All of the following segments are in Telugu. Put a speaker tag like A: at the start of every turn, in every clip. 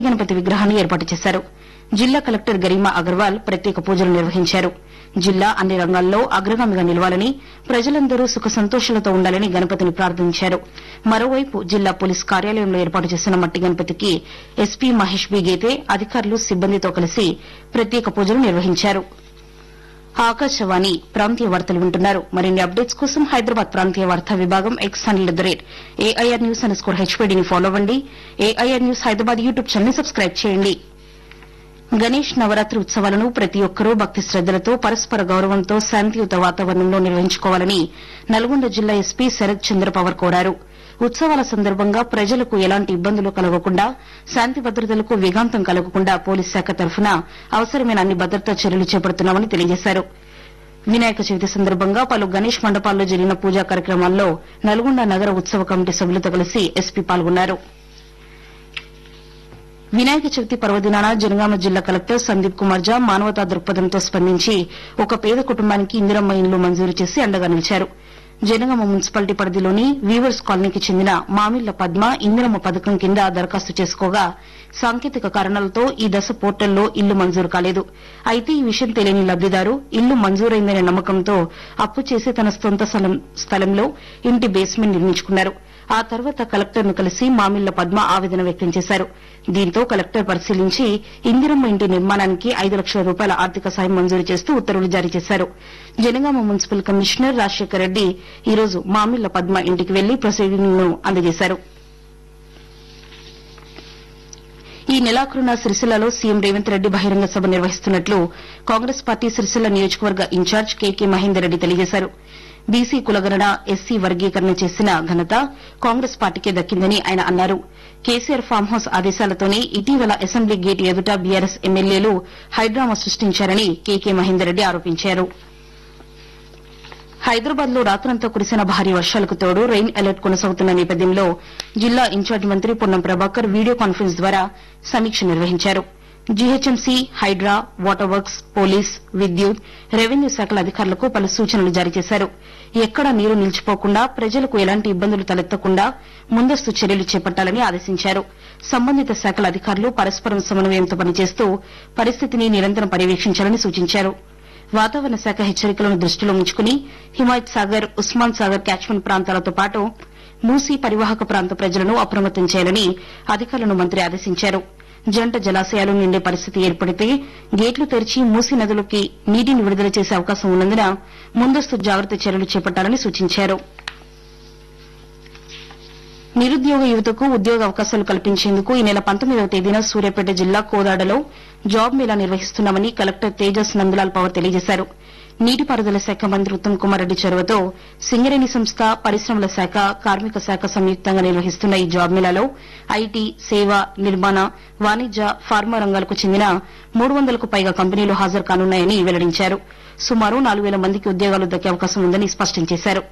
A: గణపతి విగ్రహాన్ని ఏర్పాటు చేశారు. జిల్లా కలెక్టర్ గరిమా అగర్వాల్ ప్రత్యేక పూజలు నిర్వహించారు. జిల్లా అన్ని రంగాల్లో అగ్రగామిగా నిలవాలని, ప్రజలందరూ సుఖ సంతోషాలతో ఉండాలని గణపతిని ప్రార్థించారు. మరోవైపు జిల్లా పోలీస్ కార్యాలయంలో ఏర్పాటు చేసిన మట్టి గణపతికి ఎస్పీ మహేష్ బి గేతే అధికారులు సిబ్బందితో కలిసి ప్రత్యేక పూజలు నిర్వహించారు. ఆకాశవాణి ప్రాంతీయ వార్తలు వింటున్నారు. మరిన్ని అప్డేట్స్ కోసం హైదరాబాద్ ప్రాంతీయ వార్తా విభాగం ఎక్స్ హ్యాండిల్ @AIR News_HPDని ఫాలో అవ్వండి. AIR news Hyderabad YouTube channel subscribe చేయండి. గణేష్ నవరాత్రి ఉత్సవాలను ప్రతి ఒక్కరూ భక్తి శ్రద్దలతో, పరస్పర గౌరవంతో శాంతియుత వాతావరణంలో నిర్వహించుకోవాలని నల్గొండ జిల్లా ఎస్పీ శరత్ చంద్ర పవార్ కోరారు. ఉత్సవాల సందర్భంగా ప్రజలకు ఎలాంటి ఇబ్బందులు కలగకుండా, శాంతి భద్రతలకు విఘాతం కలగకుండా పోలీస్ శాఖ తరఫున అవసరమైన అన్ని భద్రతా చర్యలు చేపడుతున్నామని తెలియజేశారు. వినాయక చవితి సందర్భంగా పలు గణేష్ మండపాల్లో జరిగిన పూజా కార్యక్రమాల్లో నల్గొండ నగర ఉత్సవ కమిటీ సభ్యులతో కలిసి ఎస్పీ పాల్గొన్నారు. వినాయక చవితి పర్వదినాన జనగామ జిల్లా కలెక్టర్ సందీప్ కుమార్ ఝా మానవతా దృక్పథంతో స్పందించి ఒక పేద కుటుంబానికి ఇందిరమ్మ ఇండ్లు మంజూరు చేసి అండగా నిలిచారు. జనగామ మున్సిపాలిటీ పరిధిలోని వీవర్స్ కాలనీకి చెందిన మామిళ్ల పద్మ ఇందిరమ్మ పథకం కింద దరఖాస్తు చేసుకోగా సాంకేతిక కారణాలతో ఈ దశ పోర్టల్లో ఇల్లు మంజూరు కాలేదు. అయితే ఈ విషయం తెలియని లబ్దిదారు ఇల్లు మంజూరైందనే నమ్మకంతో అప్పు చేసి తన సొంత స్థలంలో ఇంటి బేస్మెంట్ నిర్మించుకున్నారు. ఆ తర్వాత కలెక్టర్ను కలిసి మామిళ్ల పద్మ ఆవేదన వ్యక్తం చేశారు. దీంతో కలెక్టర్ పరిశీలించి ఇందిరమ్మ ఇంటి నిర్మాణానికి 5 లక్షల రూపాయల ఆర్థిక సాయం మంజూరు చేస్తూ ఉత్తర్వులు జారీ చేశారు. జనగామ మున్సిపల్ కమిషనర్ రాజశేఖర్ రెడ్డి ఈ రోజు మామిళ్ల పద్మ ఇంటికి వెళ్లి ప్రొసీడింగ్ ను అందజేశారు. ఈ నెలాఖరున సిరిసిల్లలో సీఎం రేవంత్ రెడ్డి బహిరంగ సభ నిర్వహిస్తున్నట్లు కాంగ్రెస్ పార్టీ సిరిసిల్ల నియోజకవర్గ ఇన్ఛార్జ్ కేకే మహేందర్ రెడ్డి తెలియజేశారు. బీసీ కులగణన, ఎస్సీ వర్గీకరణ చేసిన ఘనత కాంగ్రెస్ పార్టీకే దక్కిందని ఆయన అన్నారు. కేసీఆర్ ఫామ్ హౌస్ ఆదేశాలతోనే ఇటీవల అసెంబ్లీ గేట్ ఎదుట బీఆర్ఎస్ ఎమ్మెల్యేలు హైడ్రామా సృష్టించారని కేకే మహేందర్ రెడ్డి ఆరోపించారు. హైదరాబాద్ లో రాత్రంతా కురిసిన భారీ వర్షాలకు తోడు రెయిన్ అలర్ట్ కొనసాగుతున్న నేపథ్యంలో జిల్లా ఇన్ఛార్జ్ మంత్రి పొన్నం ప్రభాకర్ వీడియో కాన్ఫరెన్స్ ద్వారా సమీక్ష నిర్వహించారు. GHMC, Hydraa, water works, police, విద్యుత్, రెవెన్యూ శాఖల అధికారులకు పలు సూచనలు జారీ చేశారు. ఎక్కడా నీరు నిలిచిపోకుండా, ప్రజలకు ఎలాంటి ఇబ్బందులు తలెత్తకుండా ముందస్తు చర్యలు చేపట్టాలని ఆదేశించారు. సంబంధిత శాఖల అధికారులు పరస్పరం సమన్వయంతో పనిచేస్తూ పరిస్థితిని నిరంతరం పర్యవేక్షించాలని సూచించారు. వాతావరణ శాఖ హెచ్చరికలను దృష్టిలో ఉంచుకుని హిమాయత్ సాగర్, ఉస్మాన్ సాగర్ క్యాచ్మెంట్ ప్రాంతాలతో పాటు మూసీ పరివాహక ప్రాంత ప్రజలను అప్రమత్తం చేయాలని అధికారులను మంత్రి ఆదేశించారు. జంట జలాశయాలు నిండే పరిస్థితి ఏర్పడితే గేట్లు తెరిచి మూసీ నదులకి నీటిని విడుదల చేసే అవకాశం ఉన్నందున ముందస్తు జాగ్రత్త చర్యలు చేపట్టాలని సూచించారు. నిరుద్యోగ యువతకు ఉద్యోగ అవకాశాలు కల్పించేందుకు ఈ నెల 19వ తేదీన సూర్యాపేట జిల్లా కోదాడలో జాబ్ మేళా నిర్వహిస్తున్నామని కలెక్టర్ తేజస్ నందలాల్ పవర్ తెలియజేశారు. నీటిపారుదల శాఖ మంత్రి ఉత్తమ్ కుమార్ రెడ్డి చొరవతో సింగరేణి సంస్థ, పరిశ్రమల శాఖ, కార్మిక శాఖ సంయుక్తంగా నిర్వహిస్తున్న ఈ జాబ్ మేళాలో ఐటీ, సేవ, నిర్మాణ, వాణిజ్య, ఫార్మా రంగాలకు చెందిన 300కు పైగా కంపెనీలు హాజరు కానున్నాయని వెల్లడించారు. సుమారు 4,000 మందికి ఉద్యోగాలు దక్కే అవకాశం ఉందని స్పష్టం చేశారు.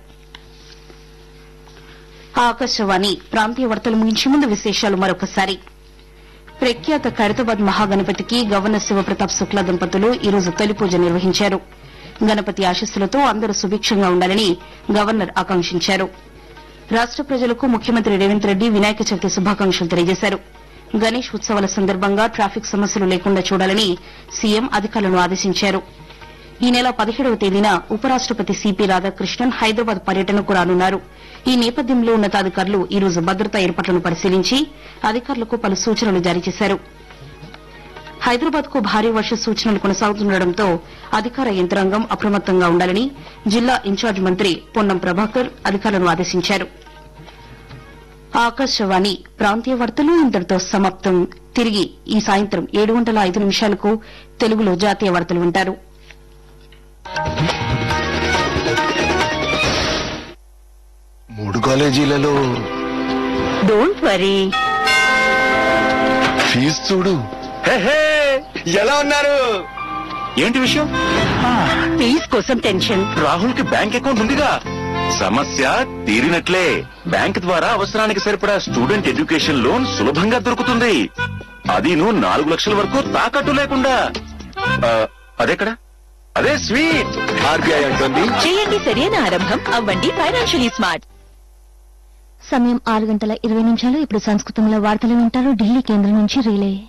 A: ఆకాశవాణి ప్రాంతీయ వార్తలు ముగించే ముందు విశేషాలు మరొకసారి. ప్రఖ్యాత ఖైరతాబాద్ మహాగణపతికి గవర్నర్ శివప్రతాప్ శుక్లా దంపతులు ఈ రోజు తొలి పూజ నిర్వహించారు. గణపతి ఆశీస్సులతో అందరూ సుభిక్షంగా ఉండాలని గవర్నర్ ఆకాంక్షించారు. రాష్ట ప్రజలకు ముఖ్యమంత్రి రేవంత్ రెడ్డి వినాయక చవితి శుభాకాంక్షలు తెలియజేశారు. గణేష్ ఉత్సవాల సందర్భంగా ట్రాఫిక్ సమస్యలు లేకుండా చూడాలని సీఎం అధికారులను ఆదేశించారు. ఈ నెల 17వ తేదీన ఉపరాష్టపతి సిపి రాధాకృష్ణన్ హైదరాబాద్ పర్యటనకు రానున్నారు. ఈ నేపథ్యంలో ఉన్నతాధికారులు ఈ రోజు భద్రతా ఏర్పాట్లను పరిశీలించి అధికారులకు పలు సూచనలు జారీ చేశారు. హైదరాబాద్ కు భారీ వర్ష సూచనలు కొనసాగుతుండటంతో అధికార యంత్రాంగం అప్రమత్తంగా ఉండాలని జిల్లా ఇన్ఛార్జ్ మంత్రి పొన్నం ప్రభాకర్ అధికారులను ఆదేశించారు. ఆకాశవాణి ప్రాంతీయ వార్తలు ఇంతటితో సమాప్తం. తిరిగి ఈ సాయంత్రం 7:05 తెలుగులో జాతీయ వార్తలు వింటారు.
B: 3 కాలేజీలలో
A: డోంట్ వరీ,
B: ఫీజు చూడు. ఎలా ఉన్నారు? ఏంటి విషయం?
A: ఫీజు కోసం టెన్షన్.
B: రాహుల్ కి బ్యాంక్ అకౌంట్ ఉందిగా, సమస్య తీరినట్లే. బ్యాంక్ ద్వారా అవసరానికి సరిపడా స్టూడెంట్ ఎడ్యుకేషన్ లోన్ సులభంగా దొరుకుతుంది. అది 4 లక్షల వరకు తాకట్టు లేకుండా. అదెక్కడ? అదే స్వీట్. ఆర్బీఐ అంటుంది,
C: చేయండి సరైన ఆరంభం, అవ్వండి ఫైనాన్షియలీ స్మార్ట్. సమయం 6:20. ఇప్పుడు సంస్కృతంలో వార్తలు వింటారు ఢిల్లీ కేంద్రం నుంచి రిలే.